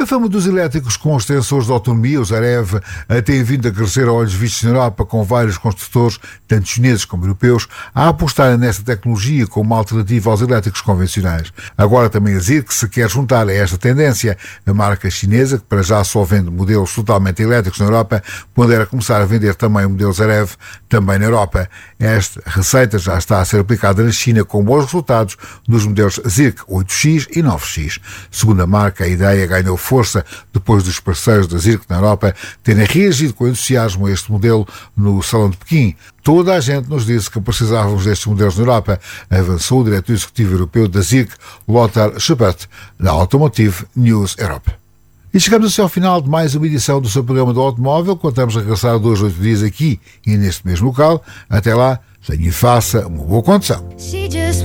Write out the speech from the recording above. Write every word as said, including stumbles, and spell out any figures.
A fama dos elétricos com extensores de autonomia, os Arev, tem vindo a crescer a olhos vistos na Europa, com vários construtores, tanto chineses como europeus, a apostarem nesta tecnologia como uma alternativa aos elétricos convencionais. Agora também a Zirc se quer juntar a esta tendência. A marca chinesa, que para já só vende modelos totalmente elétricos na Europa, pondera começar a vender também modelos Arev, também na Europa. Esta receita já está a ser aplicada na China com bons resultados nos modelos Zirc oito X e nove X. Segundo a marca, a ideia ganhou força depois dos parceiros da Zirc na Europa terem reagido com entusiasmo a este modelo no Salão de Pequim. Toda a gente nos disse que precisávamos destes modelos na Europa, avançou o diretor executivo europeu da Zirc, Lothar Schuppert, da Automotive News Europe. E chegamos assim ao final de mais uma edição do seu programa do automóvel. Contamos a regressar dois, oito dias aqui e neste mesmo local. Até lá, tenha e faça uma boa condução.